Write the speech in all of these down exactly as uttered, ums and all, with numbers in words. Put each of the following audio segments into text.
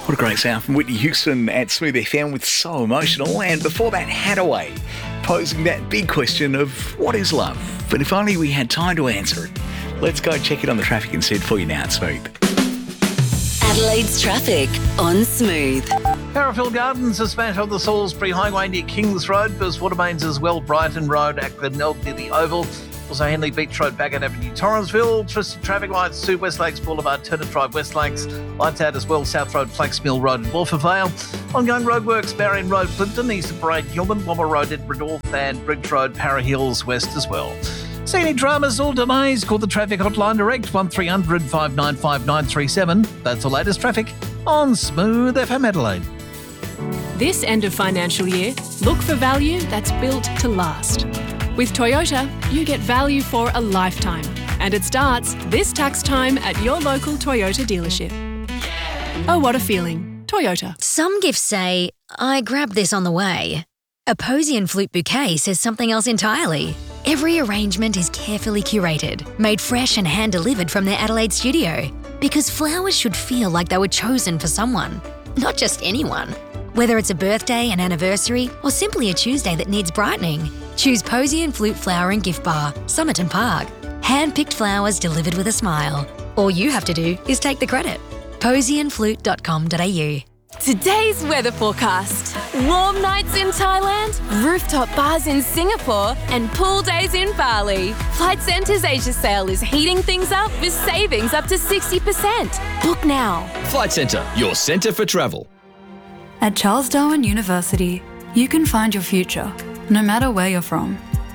What a great sound from Whitney Houston at Smooth F M with So Emotional. And before that, Hadaway, posing that big question of what is love? But if only we had time to answer it. Let's go check it on the traffic instead for you now at Smooth. Adelaide's traffic on Smooth. Parafield Gardens has smashed on the Salisbury Highway near Kings Road. There's water mains as well. Brighton Road at Glenelg near the Oval. Also Henley Beach Road, Bagot Avenue, Torrensville. Twisted traffic lights to West Lakes Boulevard, Turnip Drive, West Lakes. Lights out as well, South Road, Flax Mill Road and Wolfer Vale. Ongoing roadworks, Marion Road, Clinton, East of Parade, Gilman, Womber Road, Edward and Bridge Road, Para Hills West as well. See any dramas or delays? Call the traffic hotline direct, one three hundred five nine five nine three seven. That's the latest traffic on Smooth F M Adelaide. This end of financial year, look for value that's built to last. With Toyota, you get value for a lifetime. And it starts this tax time at your local Toyota dealership. Oh, what a feeling. Toyota. Some gifts say, I grabbed this on the way. A Posy and Flute bouquet says something else entirely. Every arrangement is carefully curated, made fresh and hand-delivered from their Adelaide studio. Because flowers should feel like they were chosen for someone, not just anyone. Whether it's a birthday, an anniversary, or simply a Tuesday that needs brightening, choose Posy and Flute Flower and Gift Bar, Somerton Park. Hand-picked flowers delivered with a smile. All you have to do is take the credit. posy and flute dot com dot a u. Today's weather forecast. Warm nights in Thailand, rooftop bars in Singapore, and pool days in Bali. Flight Centre's Asia sale is heating things up with savings up to sixty percent. Book now. Flight Centre, your centre for travel. At Charles Darwin University, you can find your future, no matter where you're from.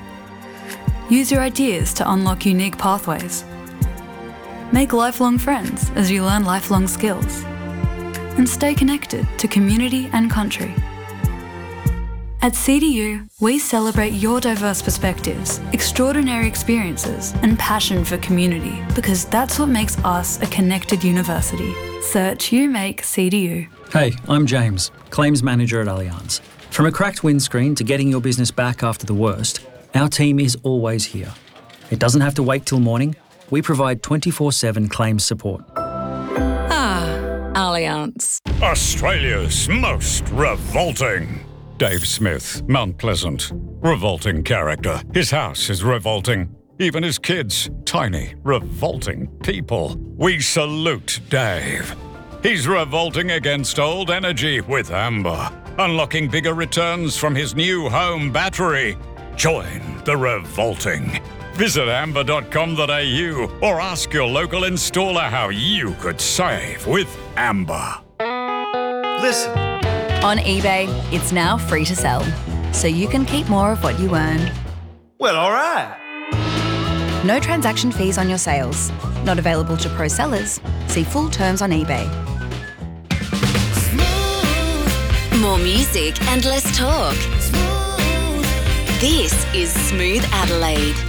Use your ideas to unlock unique pathways. Make lifelong friends as you learn lifelong skills. And stay connected to community and country. At C D U, we celebrate your diverse perspectives, extraordinary experiences, and passion for community, because that's what makes us a connected university. Search You Make C D U. Hey, I'm James, Claims Manager at Allianz. From a cracked windscreen to getting your business back after the worst, our team is always here. It doesn't have to wait till morning. We provide twenty-four seven claims support. Allianz. Australia's most revolting. Dave Smith, Mount Pleasant. Revolting character. His house is revolting. Even his kids. Tiny, revolting people. We salute Dave. He's revolting against old energy with Amber. Unlocking bigger returns from his new home battery. Join the revolting. Visit amber dot com dot a u or ask your local installer how you could save with Amber. Listen. On eBay, it's now free to sell, so you can keep more of what you earn. Well, all right. No transaction fees on your sales. Not available to pro sellers. See full terms on eBay. More music and less talk. This is Smooth Adelaide.